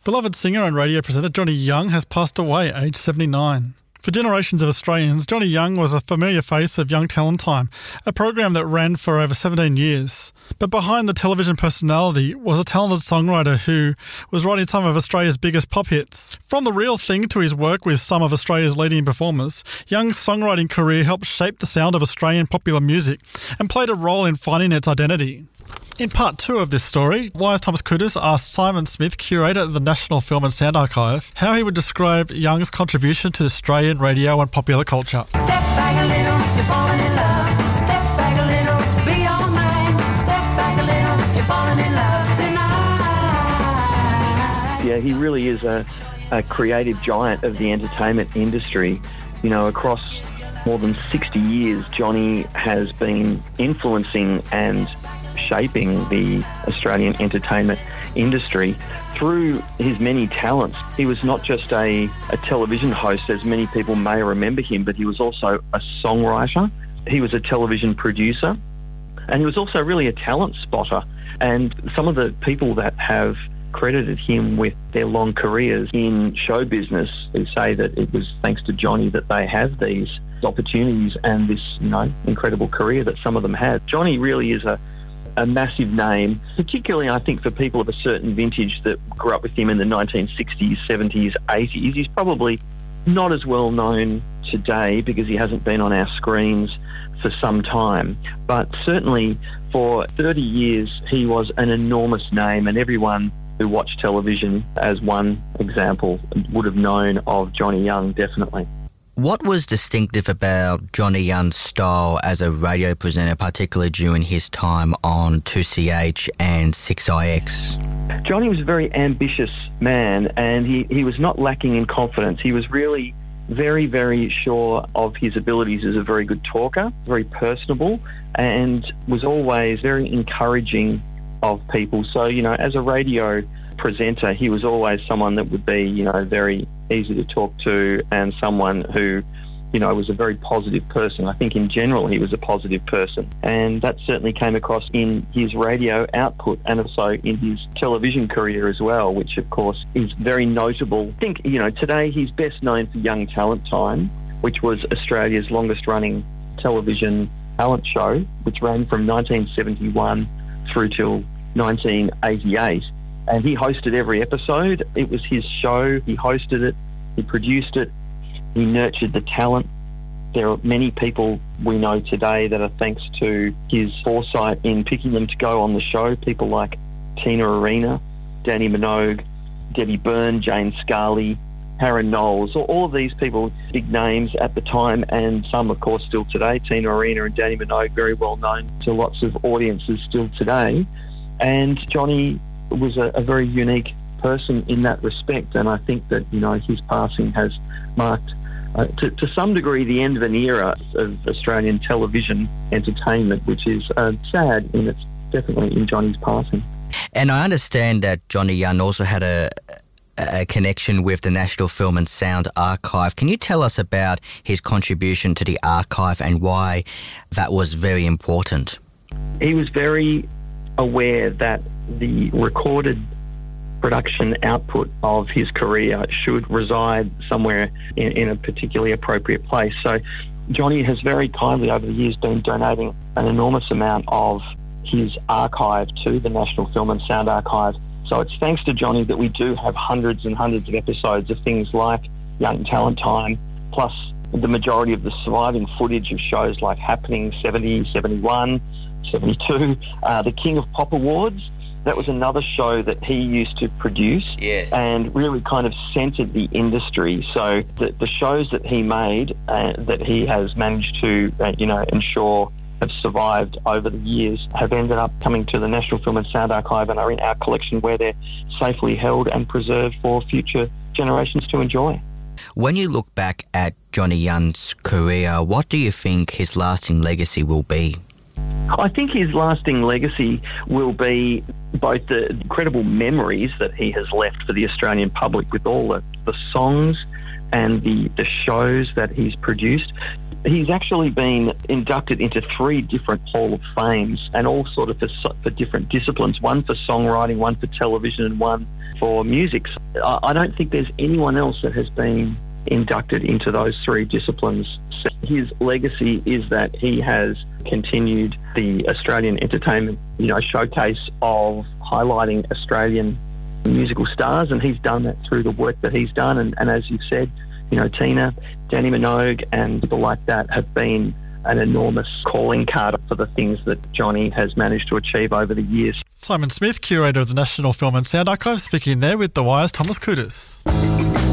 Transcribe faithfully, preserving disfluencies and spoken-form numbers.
Beloved singer and radio presenter Johnny Young has passed away aged seventy-nine. For generations of Australians, Johnny Young was a familiar face of Young Talent Time, a program that ran for over seventeen years. But behind the television personality was a talented songwriter who was writing some of Australia's biggest pop hits. From The Real Thing to his work with some of Australia's leading performers, Young's songwriting career helped shape the sound of Australian popular music and played a role in finding its identity. In part two of this story, Wise Thomas Kudus asked Simon Smith, curator at the National Film and Sound Archive, how he would describe Young's contribution to Australian radio and popular culture. Step back a little, you're falling in love. Step back a little, be all mine. Step back a little, you're falling in love tonight. Yeah, he really is a, a creative giant of the entertainment industry. You know, across more than sixty years, Johnny has been influencing and shaping the Australian entertainment industry through his many talents. He was not just a, a television host, as many people may remember him, but he was also a songwriter. He was a television producer, and he was also really a talent spotter. And some of the people that have credited him with their long careers in show business who say that it was thanks to Johnny that they have these opportunities and this, you know, incredible career that some of them had. Johnny really is a a massive name, particularly I think for people of a certain vintage that grew up with him in the nineteen sixties, seventies, eighties. He's probably not as well known today because he hasn't been on our screens for some time, but certainly for thirty years he was an enormous name, and everyone who watched television, as one example, would have known of Johnny Young, definitely. What was distinctive about Johnny Young's style as a radio presenter, particularly during his time on two C H and six I X? Johnny was a very ambitious man, and he, he was not lacking in confidence. He was really very, very sure of his abilities as a very good talker, very personable, and was always very encouraging of people. So, you know, as a radio presenter, he was always someone that would be, you know, very easy to talk to and someone who, you know, was a very positive person. I think in general he was a positive person, and that certainly came across in his radio output and also in his television career as well, which of course is very notable. I think, you know, today he's best known for Young Talent Time, which was Australia's longest running television talent show, which ran from nineteen seventy-one through till nineteen eighty-eight. And he hosted every episode. It was his show. He hosted it. He produced it. He nurtured the talent. There are many people we know today that are thanks to his foresight in picking them to go on the show. People like Tina Arena, Danny Minogue, Debbie Byrne, Jane Scarley, Harry Knowles. All of these people, big names at the time, and some, of course, still today. Tina Arena and Danny Minogue, very well known to lots of audiences still today. And Johnny was a, a very unique person in that respect, and I think that, you know, his passing has marked uh, to, to some degree the end of an era of Australian television entertainment, which is uh, sad, and it's definitely in Johnny's passing. And I understand that Johnny Young also had a, a connection with the National Film and Sound Archive. Can you tell us about his contribution to the archive and why that was very important? He was very aware that the recorded production output of his career should reside somewhere in, in a particularly appropriate place. So Johnny has very kindly over the years been donating an enormous amount of his archive to the National Film and Sound Archive. So it's thanks to Johnny that we do have hundreds and hundreds of episodes of things like Young Talent Time, plus the majority of the surviving footage of shows like Happening seventy, seventy-one, seventy-two, uh, the King of Pop Awards. That was another show that he used to produce, yes, and really kind of centred the industry. So the, the shows that he made, uh, that he has managed to, uh, you know, ensure have survived over the years, have ended up coming to the National Film and Sound Archive and are in our collection where they're safely held and preserved for future generations to enjoy. When you look back at Johnny Young's career, what do you think his lasting legacy will be? I think his lasting legacy will be both the incredible memories that he has left for the Australian public with all the, the songs and the, the shows that he's produced. He's actually been inducted into three different Hall of Fames, and all sort of for, for different disciplines, one for songwriting, one for television, and one for music. I I don't think there's anyone else that has been inducted into those three disciplines. His legacy is that he has continued the Australian entertainment, you know, showcase of highlighting Australian musical stars, and he's done that through the work that he's done. And, and as you've said, you know, Tina, Danny Minogue and people like that have been an enormous calling card for the things that Johnny has managed to achieve over the years. Simon Smith, curator of the National Film and Sound Archive, speaking there with The Wire's Thomas Kudas.